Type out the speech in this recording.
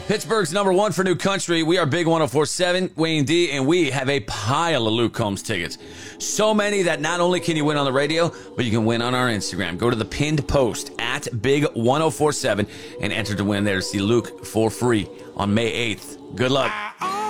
Pittsburgh's number one for New Country. We are Big 104.7, Wayne D, and we have a pile of Luke Combs tickets. So many that not only can you win on the radio, but you can win on our Instagram. Go to the pinned post at Big 104.7 and enter to win there to see Luke for free on May 8th. Good luck.